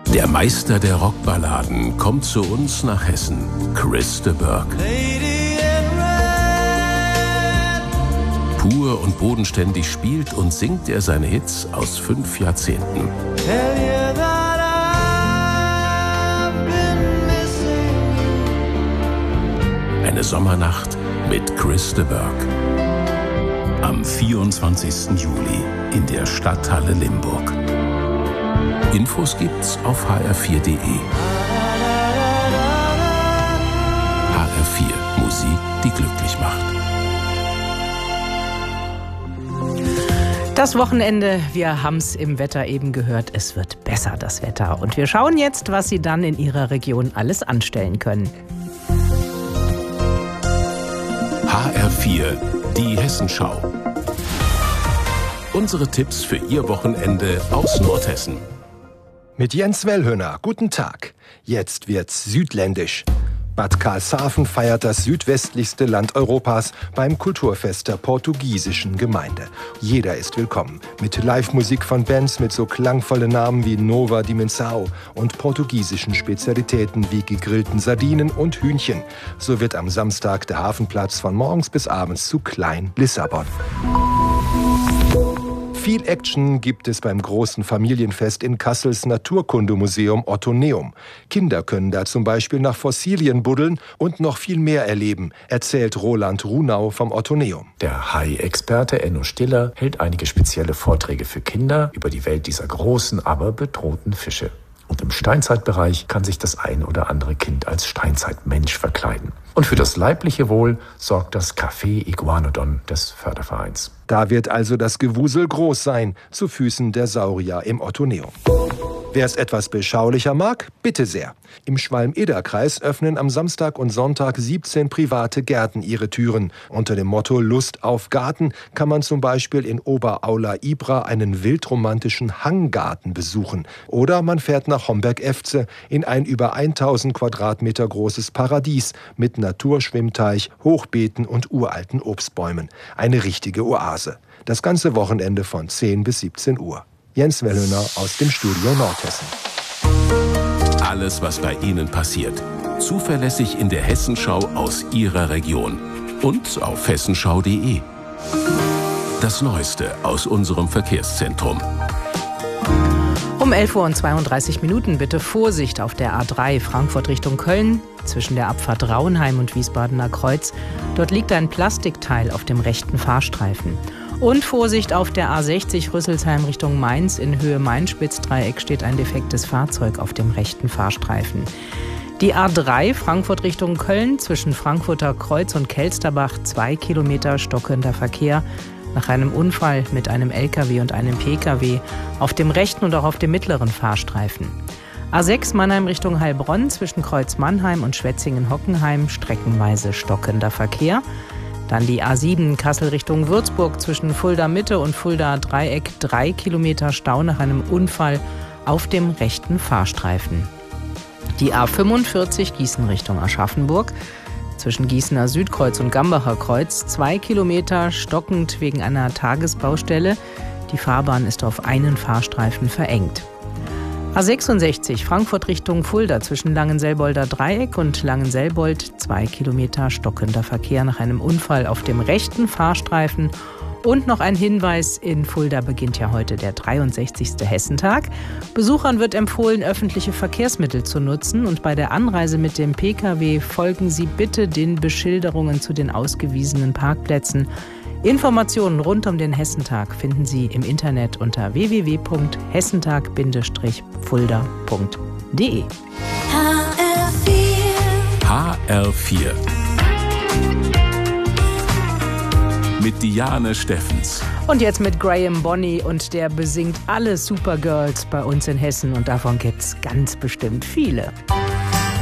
Der Meister der Rockballaden kommt zu uns nach Hessen, Chris de Burgh. Pur und bodenständig spielt und singt er seine Hits aus 5 Jahrzehnten. Eine Sommernacht mit Chris de Burgh. Am 24. Juli in der Stadthalle Limburg. Infos gibt's auf hr4.de. HR4, Musik, die glücklich macht. Das Wochenende, wir haben's im Wetter eben gehört, es wird besser, das Wetter. Und wir schauen jetzt, was Sie dann in Ihrer Region alles anstellen können. HR4, die Hessenschau. Unsere Tipps für Ihr Wochenende aus Nordhessen. Mit Jens Wellhöhner, guten Tag. Jetzt wird's südländisch. Bad Karlshafen feiert das südwestlichste Land Europas beim Kulturfest der portugiesischen Gemeinde. Jeder ist willkommen. Mit Live-Musik von Bands mit so klangvollen Namen wie Nova Dimensão und portugiesischen Spezialitäten wie gegrillten Sardinen und Hühnchen. So wird am Samstag der Hafenplatz von morgens bis abends zu Klein Lissabon. Viel Action gibt es beim großen Familienfest in Kassels Naturkundemuseum Ottoneum. Kinder können da zum Beispiel nach Fossilien buddeln und noch viel mehr erleben, erzählt Roland Runau vom Ottoneum. Der Hai-Experte Enno Stiller hält einige spezielle Vorträge für Kinder über die Welt dieser großen, aber bedrohten Fische. Und im Steinzeitbereich kann sich das ein oder andere Kind als Steinzeitmensch verkleiden. Und für das leibliche Wohl sorgt das Café Iguanodon des Fördervereins. Da wird also das Gewusel groß sein, zu Füßen der Saurier im Ottoneum. Wer es etwas beschaulicher mag, bitte sehr. Im Schwalm-Eder-Kreis öffnen am Samstag und Sonntag 17 private Gärten ihre Türen. Unter dem Motto Lust auf Garten kann man zum Beispiel in Oberaula-Ibra einen wildromantischen Hanggarten besuchen. Oder man fährt nach Homberg-Efze in ein über 1000 Quadratmeter großes Paradies mit Naturschwimmteich, Hochbeeten und uralten Obstbäumen. Eine richtige Oase. Das ganze Wochenende von 10 bis 17 Uhr. Jens Wellhöhner aus dem Studio Nordhessen. Alles, was bei Ihnen passiert. Zuverlässig in der Hessenschau aus Ihrer Region. Und auf hessenschau.de. Das Neueste aus unserem Verkehrszentrum. Um 11:32 Uhr bitte Vorsicht auf der A3 Frankfurt Richtung Köln. Zwischen der Abfahrt Rauenheim und Wiesbadener Kreuz. Dort liegt ein Plastikteil auf dem rechten Fahrstreifen. Und Vorsicht auf der A60 Rüsselsheim Richtung Mainz. In Höhe Main-Spitzdreieck steht ein defektes Fahrzeug auf dem rechten Fahrstreifen. Die A3 Frankfurt Richtung Köln zwischen Frankfurter Kreuz und Kelsterbach 2 Kilometer stockender Verkehr. Nach einem Unfall mit einem LKW und einem PKW auf dem rechten und auch auf dem mittleren Fahrstreifen. A6 Mannheim Richtung Heilbronn zwischen Kreuz Mannheim und Schwetzingen-Hockenheim streckenweise stockender Verkehr. Dann die A7 Kassel Richtung Würzburg zwischen Fulda Mitte und Fulda Dreieck 3 Kilometer Stau nach einem Unfall auf dem rechten Fahrstreifen. Die A45 Gießen Richtung Aschaffenburg zwischen Gießener Südkreuz und Gambacher Kreuz 2 Kilometer stockend wegen einer Tagesbaustelle. Die Fahrbahn ist auf einen Fahrstreifen verengt. A66 Frankfurt Richtung Fulda zwischen Langenselbolder Dreieck und Langenselbold 2 Kilometer stockender Verkehr nach einem Unfall auf dem rechten Fahrstreifen. Und noch ein Hinweis, in Fulda beginnt ja heute der 63. Hessentag. Besuchern wird empfohlen, öffentliche Verkehrsmittel zu nutzen und bei der Anreise mit dem Pkw folgen Sie bitte den Beschilderungen zu den ausgewiesenen Parkplätzen. Informationen rund um den Hessentag finden Sie im Internet unter www.hessentag-fulda.de. HR4 mit Diane Steffens. Und jetzt mit Graham Bonney und der besingt alle Supergirls bei uns in Hessen und davon gibt's ganz bestimmt viele.